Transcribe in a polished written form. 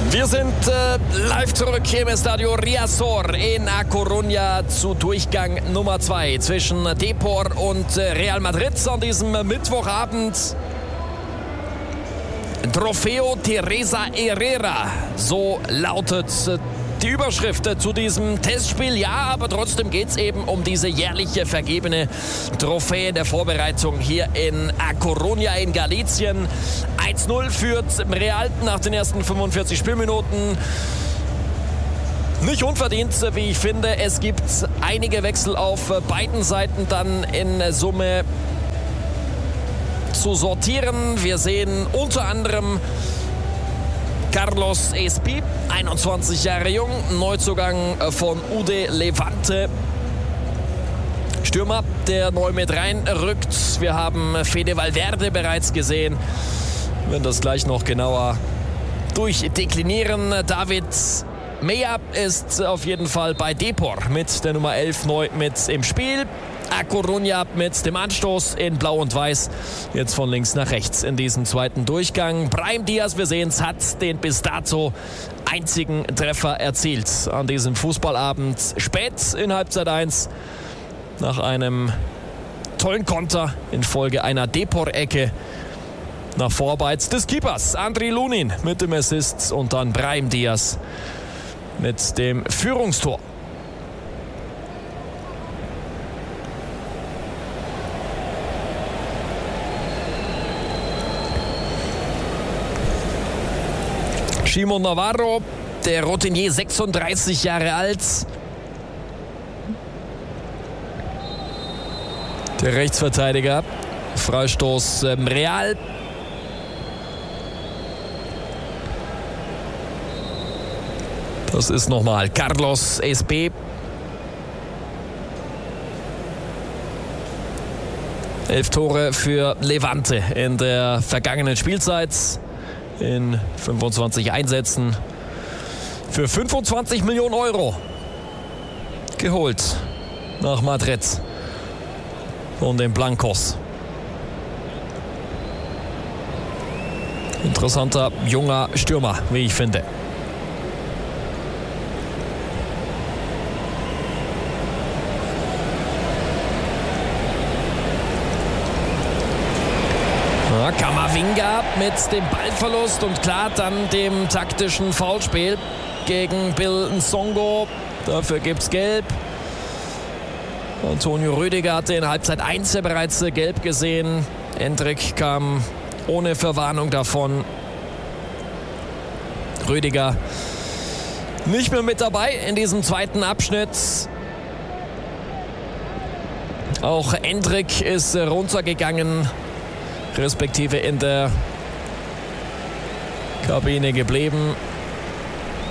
Wir sind live zurück hier im Estadio Riazor in A Coruña zu Durchgang Nummer 2 zwischen Depor und Real Madrid an diesem Mittwochabend. Trofeo Teresa Herrera, so lautet die Überschrift zu diesem Testspiel. Ja, aber trotzdem geht es eben um diese jährliche vergebene Trophäe der Vorbereitung hier in A Coruña in Galicien. 1-0 führt Real nach den ersten 45 Spielminuten. Nicht unverdient, wie ich finde. Es gibt einige Wechsel auf beiden Seiten dann in Summe zu sortieren. Wir sehen unter anderem Carlos Espí, 21 Jahre jung, Neuzugang von UD Levante. Stürmer, der neu mit reinrückt. Wir haben Fede Valverde bereits gesehen. Wir werden das gleich noch genauer durchdeklinieren. David Mella ist auf jeden Fall bei Depor mit der Nummer 11 neu mit im Spiel. A Coruña mit dem Anstoß in Blau und Weiß. Jetzt von links nach rechts in diesem zweiten Durchgang. Brahim Diaz, wir sehen es, hat den bis dato einzigen Treffer erzielt an diesem Fußballabend. Spät in Halbzeit 1 nach einem tollen Konter infolge einer Depor-Ecke. Nach Vorarbeit des Keepers Andriy Lunin mit dem Assist und dann Brahim Diaz mit dem Führungstor. Shimon Navarro, der Routinier, 36 Jahre alt. Der Rechtsverteidiger. Freistoß Real. Das ist nochmal Carlos Espí. Elf Tore für Levante in der vergangenen Spielzeit. In 25 Einsätzen für 25 Millionen Euro geholt nach Madrid von den Blancos. Interessanter junger Stürmer, wie ich finde. Camavinga mit dem Ballverlust und klar dann dem taktischen Foulspiel gegen Bill Nsongo. Dafür gibt es Gelb. Antonio Rüdiger hatte in Halbzeit 1 bereits Gelb gesehen. Endrick kam ohne Verwarnung davon. Rüdiger nicht mehr mit dabei in diesem zweiten Abschnitt. Auch Endrick ist runtergegangen, respektive in der Kabine geblieben.